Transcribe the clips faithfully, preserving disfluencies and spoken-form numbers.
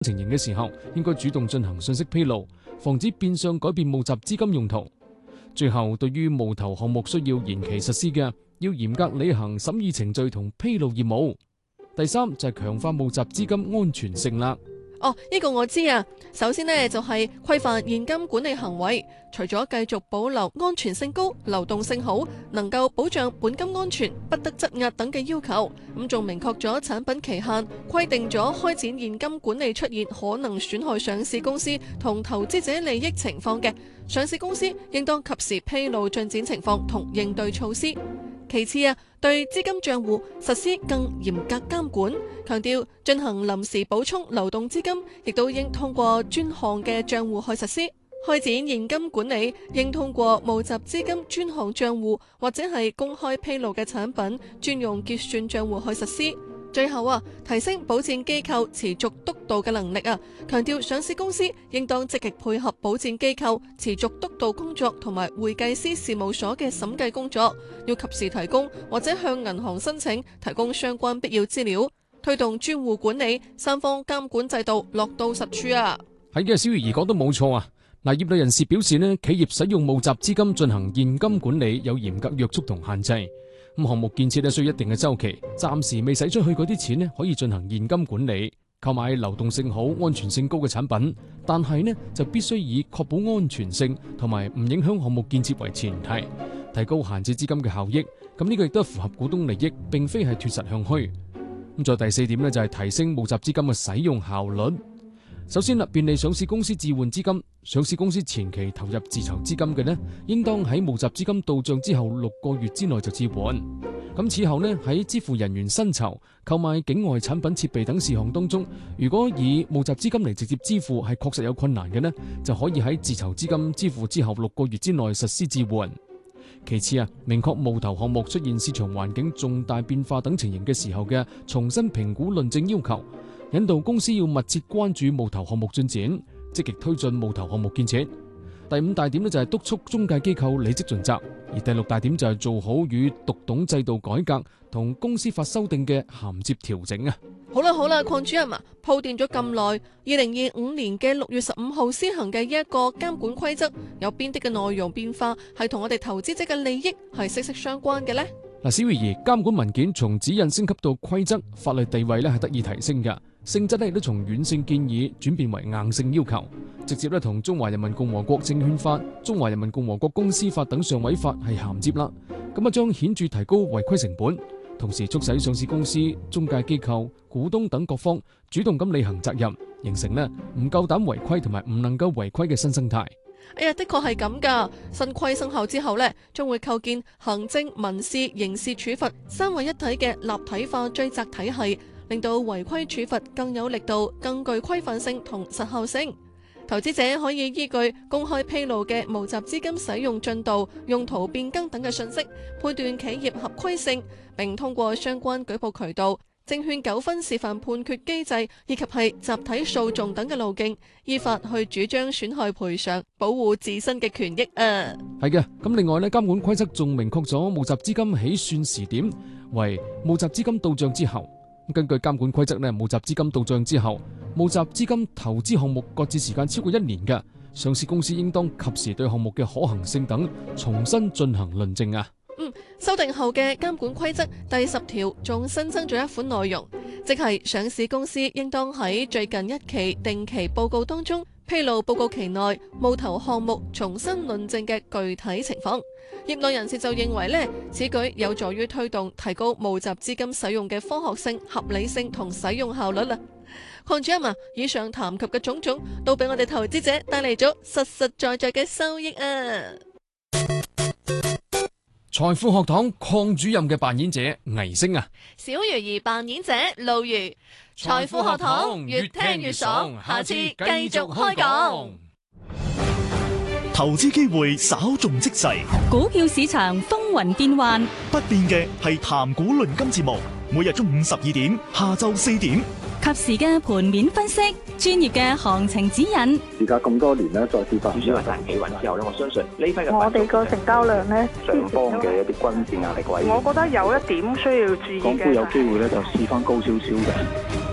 情形嘅時候，應該主動進行信息披露，防止變相改變募集資金用途。最後，對於募投項目需要延期實施嘅，要嚴格履行審議程序同披露義務。第三就係強化募集資金安全性啦。 哦，呢個我知啊。首先呢，就係規範現金管理行為，除咗繼續保留安全性高、流動性好、能夠保障本金安全、不得質押等嘅要求，咁仲明確咗產品期限，規定咗開展現金管理出現可能損害上市公司同投資者利益情況嘅，上市公司應當及時披露進展情況同應對措施。其次啊，對資金賬戶實施更嚴格監管，強調進行臨時補充流動資金，亦都應通過專項嘅賬戶去實施。開展現金管理應通過募集資金專項賬戶或者係公開披露嘅產品專用結算賬戶去實施。最後啊，提升保薦機構持續督導嘅能力啊，強調上市公司應當積極配合保薦機構持續督導工作同埋會計師事務所嘅審計工作，要及時提供或者向銀行申請提供相關必要資料，推動專戶管理三方監管制度落到實處啊。 係嘅，小魚兒講得冇錯啊。嗱，業內人士表示呢，企業使用募集資金進行現金管理有嚴格約束同限制。咁項目建設咧需要一定嘅周期，暫時未使出去嗰啲錢咧可以進行現金管理，購買流動性好、安全性高嘅產品，但係呢就必須以確保安全性同埋唔影響項目建設為前提，提高閒置資金嘅效益。咁呢個亦都符合股東利益，並非係脫實向虛。咁再第四點呢，就係提升募集資金嘅使用效率。首先啦，便利上市公司置換資金，上市公司前期投入自籌資金嘅呢，應當喺募集資金到賬之後六個月之內就置換。咁此後呢，喺支付人員薪酬、購買境外產品設備等事項當中，如果以募集資金嚟直接支付係確實有困難嘅呢，就可以喺自籌資金支付之後六個月之內實施置換。其次啊，明確募投項目出現市場環境重大變化等情形嘅時候嘅重新評估論證要求。引導公司要密切關注募投項目進展，積極推進募投項目建設。第五大點呢，就係督促中介機構履職盡責，而第六大點就係做好與讀懂制度改革同公司法修訂嘅銜接調整啊。 好啦好啦，鄺主任啊，鋪墊咗咁耐，二零二五年嘅六月十五號施行嘅呢一個監管規則，有邊啲嘅內容變化係同我哋投資者嘅利益係息息相關嘅呢？ 嗱，小魚兒，監管文件從指引升級到規則，法律地位咧係得以提升嘅。性質咧亦都從軟性建議轉變為硬性要求，直接咧同《中華人民共和國證券法》、《中華人民共和國公司法》等上位法係銜接啦。咁啊，將顯著提高違規成本，同時促使上市公司、中介機構、股東等各方主動咁履行責任，形成咧唔夠膽違規同埋唔能夠違規嘅新生態。 哎呀，的確係咁噶。新規生效之後呢，將會構建行政、民事、刑事處罰三位一體嘅立體化追責體系，令到違規處罰更有力度、更具規範性同實效性。投資者可以依據公開披露嘅募集資金使用進度、用途變更等嘅信息，判斷企業合規性，並通過相關舉報渠道、證券糾紛示範判決機制以及係集體訴訟等嘅路徑，依法去主張損害賠償，保護自身嘅權益啊。 係嘅，咁另外呢，監管規則仲明確咗募集資金起算時點為募集資金到賬之後。根據監管規則呢，募集資金到賬之後，募集資金投資項目擱置時間超過一年嘅上市公司，應當及時對項目嘅可行性等重新進行論證啊。 嗯，修訂後嘅監管規則第十條仲新增咗一款內容，即係上市公司應當喺最近一期定期報告當中披露報告期內募投項目重新論證嘅具體情況。業內人士就認為呢，此舉有助於推動提高募集資金使用嘅科學性、合理性同使用效率啦。鄺主任啊，以上談及嘅種種都俾我哋投資者帶嚟咗實實在在嘅收益啊！ 財富學堂鄺主任嘅扮演者倪星啊， 小魚兒扮演者露如。財富學堂越聽越爽，下次繼續開講。 投資機會稍縱即逝， 股票市場風雲變幻， 不變嘅係談股論金節目，每日中午十二點，下晝四點， 及時嘅盤面分析，專業嘅行情指引。 而家咁多年咧，再次發主要係大企穩之後咧，我相信呢批嘅我哋個成交量咧， 上方嘅一啲均線壓力位， 我覺得有一點需要注意嘅， 港股有機會咧就試翻高少少嘅。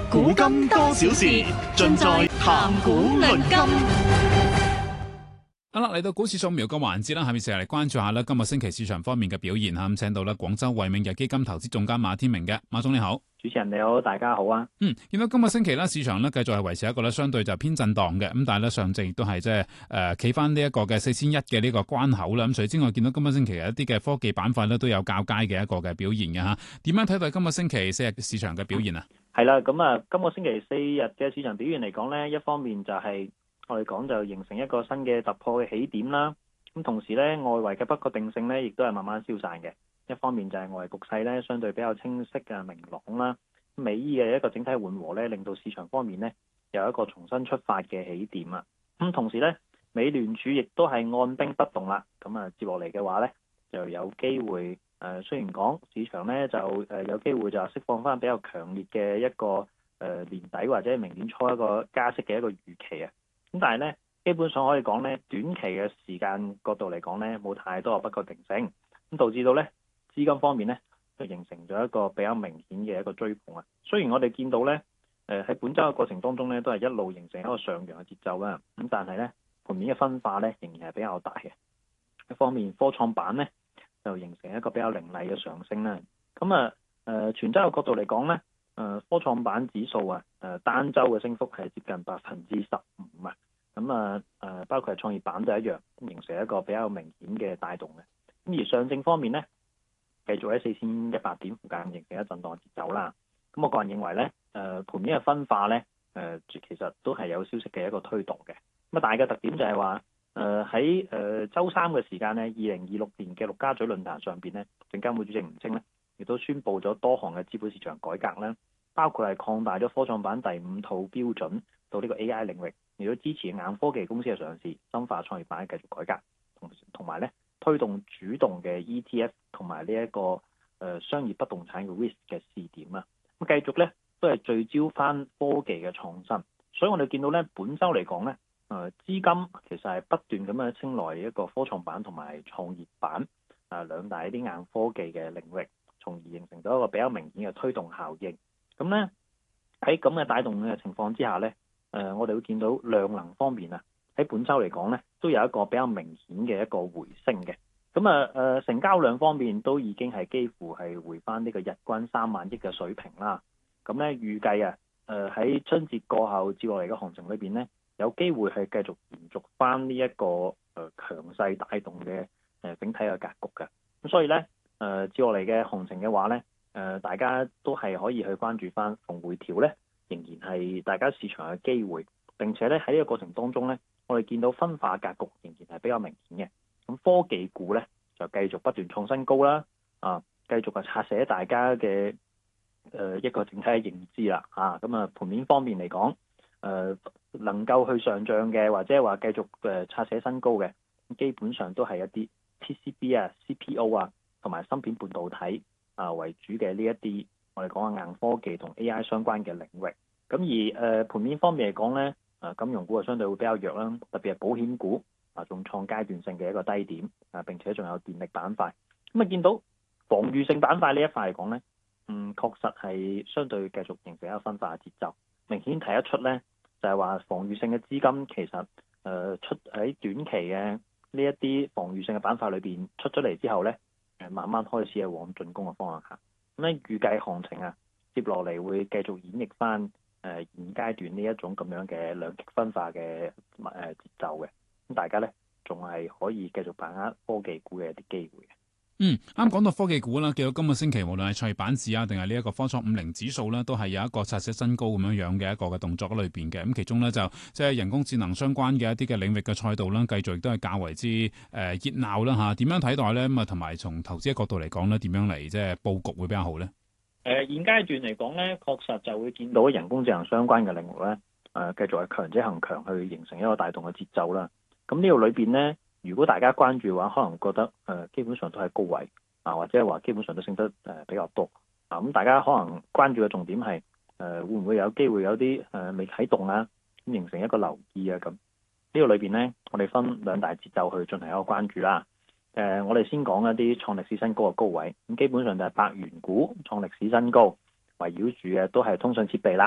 古今多少事，盡在談古論今。 好啦，嚟到股市掃描嘅環節啦，下面成日嚟關注下咧今個星期市場方面嘅表現吓，咁請到咧廣州惠銘日基金投資總監馬天明嘅馬總你好。 主持人你好，大家好啊。 嗯，見到今個星期咧市場咧繼續係維持一個咧相對就偏震盪嘅，咁但係咧上證亦都係即係誒企翻呢一個嘅四千一嘅呢個關口啦。咁除此之外，見到今個星期有一啲嘅科技板塊咧都有較佳嘅一個嘅表現嘅吓。點樣睇到今個星期四日市場嘅表現啊？ 係啦，咁啊，今個星期四日嘅市場表現嚟講咧，一方面就係我哋講就形成一個新嘅突破嘅起點啦。咁同時咧，外圍嘅不確定性咧，亦都係慢慢消散嘅。一方面就係外圍局勢咧，相對比較清晰嘅明朗啦。美伊嘅一個整體緩和咧，令到市場方面咧有一個重新出發嘅起點啊。咁同時咧，美聯儲亦都係按兵不動啦。咁啊，接落嚟嘅話咧，就有機會誒、呃，雖然講市場咧就誒、呃、有機會就釋放翻比較強烈嘅一個誒、呃、年底或者明年初一個加息嘅一個預期啊。咁但係咧，基本上可以講咧，短期嘅時間角度嚟講咧，冇太多嘅不確定性，咁導致到咧資金方面咧就形成咗一個比較明顯嘅一個追捧啊。雖然我哋見到咧，誒喺本週嘅過程當中咧，都係一路形成一個上揚嘅節奏啦。咁但係咧，盤面嘅分化咧仍然係比較大嘅。一方面，科創板咧就形成一個比較凌厲嘅上升啦。咁啊誒全週嘅角度嚟講咧，誒科創板指數啊誒單週嘅升幅係接近百分之十五啊。咁啊誒包括係創業板都一樣，形成一個比較明顯嘅帶動嘅。咁而上證方面咧，繼續喺四千一百點附近形成一震盪節奏啦。咁我個人認為咧，誒、呃、盤面嘅分化咧，誒、呃、其實都係有消息嘅一個推動嘅。咁啊，大嘅特點就係話，誒喺誒週三嘅時間咧，二零二六年嘅陸家嘴論壇上邊咧，證監會主席吳清咧，亦都宣布咗多項嘅資本市場改革啦，包括係擴大咗科創板第五套標準到呢個 A I 領域，亦都支持硬科技公司嘅上市，深化創業板嘅繼續改革，同同埋咧推動主動嘅 E T F 同埋呢一個誒、呃、商業不動產嘅 risk 嘅試點啊。咁繼續咧都係聚焦翻科技嘅創新，所以我哋見到咧本週嚟講咧，誒、呃、資金其實係不斷咁樣青睞一個科創板同埋創業板啊、呃、兩大一啲硬科技嘅領域，從而形成咗一個比較明顯嘅推動效應。咁咧喺咁嘅帶動嘅情況之下咧，誒、呃、我哋會見到量能方面啊，喺本週嚟講咧都有一個比較明顯嘅一個回升嘅。咁啊誒成交量方面都已經係幾乎係回翻呢個日均三萬億嘅水平啦。咁咧預計啊誒喺春節過後接落嚟嘅行情裏邊咧，有機會係繼續延續翻呢一個誒強勢帶動嘅誒整體嘅格局嘅。咁所以咧誒接落嚟嘅行情嘅話咧，誒大家都係可以去關注翻逢回調咧，仍然係大家市場嘅機會。並且咧喺呢個過程當中咧，我哋見到分化格局仍然係比較明顯嘅。咁科技股咧就繼續不斷創新高啦，啊，繼續係拆寫大家嘅誒、呃、一個整體嘅認知啦，嚇咁啊盤面方面嚟講，誒、呃、能夠去上漲嘅或者話繼續誒拆寫新高嘅，基本上都係一啲 P C B 啊、C P O 啊同埋芯片半導體啊為主嘅呢一啲我哋講嘅硬科技同 A I 相關嘅領域。咁而誒、呃、盤面方面嚟講咧，誒金融股啊相對會比較弱啦，特別係保險股。啊，仲創階段性嘅一個低點啊，並且仲有電力板塊。咁啊，見到防禦性板塊呢一塊嚟講咧，嗯，確實係相對繼續形成一個分化嘅節奏。明顯睇得出咧，就係話防禦性嘅資金其實誒、呃、出喺短期嘅呢一啲防禦性嘅板塊裏邊出咗嚟之後咧，誒慢慢開始係往進攻嘅方向行。咁咧預計行情啊，接落嚟會繼續演繹翻誒、呃、現階段呢一種咁樣嘅兩極分化嘅誒節奏嘅。咁大家咧仲係可以繼續把握科技股嘅一啲機會嘅。 嗯，啱講到科技股啦，見到今個星期無論係創業板指啊，定係呢一個科創五零指數咧，都係有一個刷新新高咁樣樣嘅一個嘅動作喺裏邊嘅。咁其中咧就即係人工智能相關嘅一啲嘅領域嘅賽道啦，繼續亦都係較為之誒熱鬧啦嚇。點樣睇待咧？咁啊，同埋從投資嘅角度嚟講咧，點樣嚟即係佈局會比較好咧？誒、 呃，現階段嚟講咧，確實就會見到人工智能相關嘅領域咧，誒、呃、繼續係強者恒強去形成一個帶動嘅節奏啦。咁呢度裏邊咧，如果大家關注嘅話，可能覺得誒、呃、基本上都係高位啊，或者係話基本上都升得誒、呃、比較多啊。咁大家可能關注嘅重點係誒、呃、會唔會有機會有啲誒、呃、未啟動啊，咁形成一個留意啊咁。呢個裏邊咧，我哋分兩大節奏去進行一個關注啦。誒、呃，我哋先講一啲創歷史新高嘅高位，咁基本上就係百元股創歷史新高，圍繞住嘅都係通訊設備啦。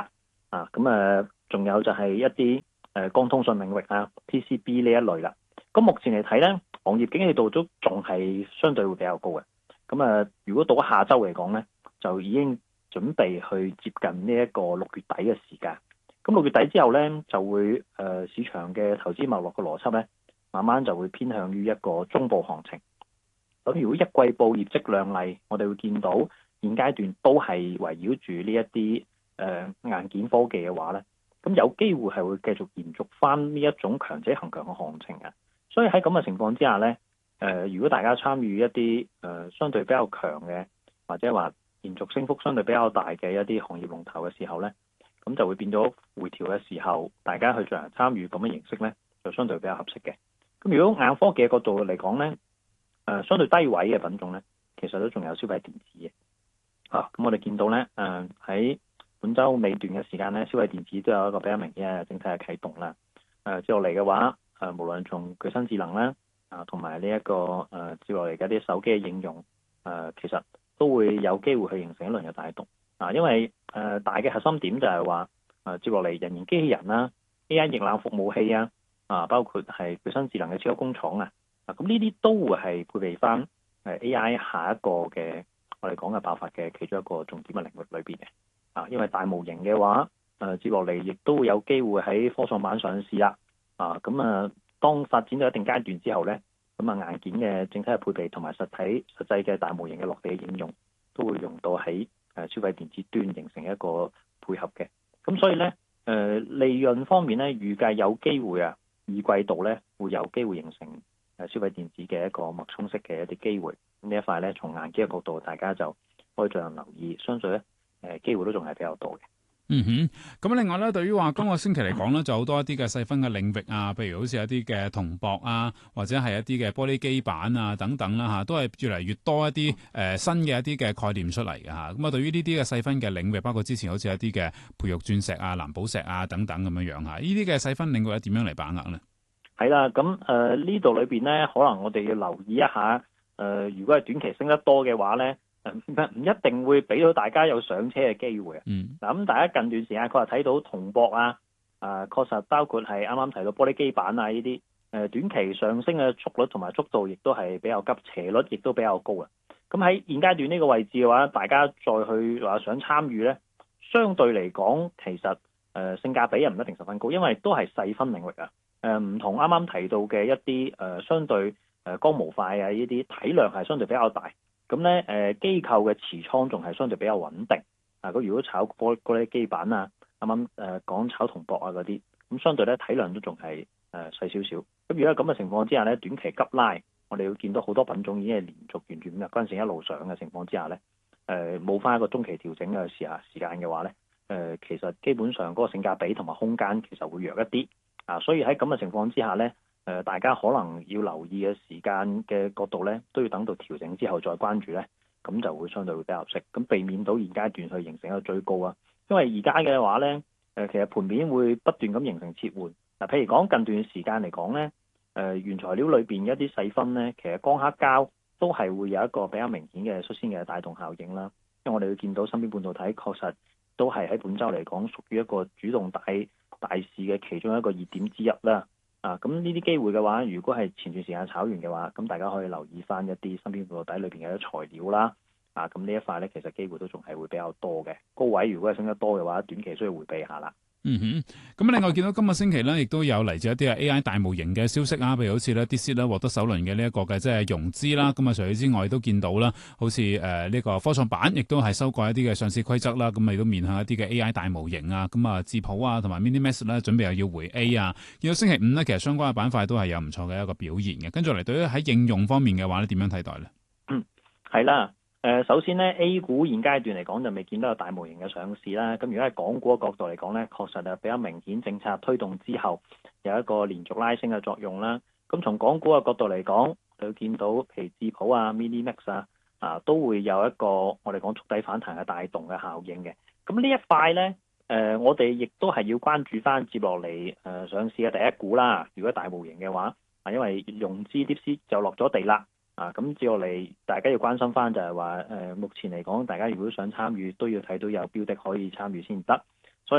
啊，咁誒仲有就係一啲誒、呃、光通訊領域啊 P C B 呢一類啦。咁目前嚟睇咧，行業景氣度都仲係相對會比較高嘅。咁啊，如果到咗下週嚟講咧，就已經準備去接近呢一個六月底嘅時間。咁六月底之後咧，就會誒、呃、市場嘅投資脈絡嘅邏輯咧，慢慢就會偏向於一個中部行情。咁如果一季報業績亮麗，我哋會見到現階段都係圍繞住呢一啲誒硬件科技嘅話咧，咁有機會係會繼續延續翻呢一種強者恒強嘅行情嘅。所以喺咁嘅情況之下咧，誒、呃、如果大家參與一啲誒、呃、相對比較強嘅，或者話延續升幅相對比較大嘅一啲行業龍頭嘅時候咧，咁就會變咗回調嘅時候，大家去進行參與咁嘅形式咧，就相對比較合適嘅。咁如果硬科技嘅角度嚟講咧，誒、呃、相對低位嘅品種咧，其實都仲有消費電子嘅。啊，咁我哋見到咧，誒、呃、喺本週尾段嘅時間咧，消費電子都有一個比較明顯嘅整體嘅啟動啦。誒接落嚟嘅話，誒、呃、無論從具身智能啦，啊同埋呢一個誒、呃、接落嚟嘅啲手機嘅應用，誒、呃、其實都會有機會去形成一輪嘅帶動。啊，因為誒、呃、大嘅核心點就係話，誒、呃、接落嚟人形機器人啦、A I 液冷服務器啊，啊包括係具身智能嘅超級工廠啊，啊咁呢啲都會係配備翻誒 A I 下一個嘅我哋講嘅爆發嘅其中一個重點嘅領域裏邊嘅。啊，因為大模型嘅話，誒、呃、接落嚟亦都會有機會喺科創板上市啦。啊，咁啊，當發展到一定階段之後咧，咁啊硬件嘅整體嘅配備同埋實體實際嘅大模型嘅落地嘅應用，都會用到喺誒消費電子端形成一個配合嘅。咁所以咧，誒、呃、利潤方面咧，預計有機會啊，二季度咧會有機會形成誒消費電子嘅一個脈衝式嘅一啲機會。咁呢一塊咧，從硬件嘅角度，大家就可以進行留意，相信咧誒機會都仲係比較多嘅。 嗯哼，咁另外咧，對於話今個星期嚟講咧，就好多一啲嘅細分嘅領域啊，譬如好似一啲嘅銅箔啊，或者係一啲嘅玻璃基板啊等等啦嚇，都係越嚟越多一啲誒、呃、新嘅一啲嘅概念出嚟嘅嚇。咁啊，對於呢啲嘅細分嘅領域，包括之前好似一啲嘅培育鑽石啊、藍寶石啊等等咁樣樣嚇，呢啲嘅細分領域點樣嚟把握呢？ 係啦，咁誒呢度裏邊咧，可能我哋要留意一下，誒、呃、如果係短期升得多嘅話咧。唔唔一定會俾到大家有上車嘅機會啊！ 嗯， 嗱咁大家近段時間確實睇到銅箔啊，啊確實包括係啱啱提到玻璃基板啊呢啲，誒短期上升嘅速率同埋速度亦都係比較急，斜率亦都比較高啊！咁喺現階段呢個位置嘅話，大家再去話想參與咧，相對嚟講其實誒、呃、性價比又唔一定十分高，因為都係細分領域啊！誒、呃、唔同啱啱提到嘅一啲誒、呃、相對誒光模塊啊呢啲體量係相對比較大。咁咧，誒機構嘅持倉仲係相對比較穩定。啊，佢如果炒玻玻璃基板啊，啱啱誒講炒銅箔啊嗰啲，咁相對咧體量都仲係誒細少少。咁如果咁嘅情況之下咧，短期急拉，我哋會見到好多品種已經係連續沿住五日均線一路上嘅情況之下咧，誒冇翻一個中期調整嘅時下時間嘅話咧，誒、呃、其實基本上嗰個性價比同埋空間其實會弱一啲。啊，所以喺咁嘅情況之下咧。誒、呃，大家可能要留意嘅時間嘅角度咧，都要等到調整之後再關注咧，咁就會相對會比較合適，咁避免到現階段去形成一個追高啊。因為而家嘅話咧，誒、呃、其實盤面會不斷咁形成切換。嗱、呃，譬如講近段時間嚟講咧，誒、呃、原材料裏邊一啲細分咧，其實光刻膠都係會有一個比較明顯嘅率先嘅帶動效應啦。因為我哋會見到芯片半導體確實都係喺本週嚟講屬於一個主動大大市嘅其中一個熱點之一啦。啊，咁呢啲機會嘅話，如果係前段時間炒完嘅話，咁大家可以留意翻一啲芯片半導體裏邊嘅材料啦。啊，咁呢一塊咧，其實機會都仲係會比較多嘅。高位如果係升得多嘅話，短期需要迴避下啦。 嗯哼，咁另外見到今個星期咧，亦都有嚟自一啲 A I 大模型嘅消息啊，譬如好似咧 DeepSeek 咧獲得首輪嘅呢一個嘅即係融資啦。咁啊，除此之外都見到啦，好似誒呢個科創板亦都係修改一啲嘅上市規則啦。咁啊，亦都面向一啲嘅 A I 大模型啊。咁啊，智譜啊同埋 MiniMax 咧準備又要回 A 啊。見到星期五咧，其實相關嘅板塊都係有唔錯嘅一個表現嘅。跟住嚟對於喺應用方面嘅話咧，點樣睇待咧？ 嗯，係啦。誒、呃，首先咧 A 股現階段嚟講就未見到有大模型嘅上市啦。咁如果係港股嘅角度嚟講咧，確實係比較明顯政策推動之後有一個連續拉升嘅作用啦。咁從港股嘅角度嚟講，你會見到譬如智譜啊、MiniMax 啊，啊都會有一個我哋講觸底反彈嘅帶動嘅效應嘅。咁呢一塊咧，誒、呃、我哋亦都係要關注翻接落嚟誒上市嘅第一股啦。如果大模型嘅話，啊因為融資 DeepSeek 就落咗地啦。啊，咁接落嚟，大家要關心翻就係話，誒、呃，目前嚟講，大家如果想參與，都要睇到有標的可以參與先得。所以咧，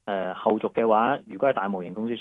誒後續嘅話，如果係大模型公司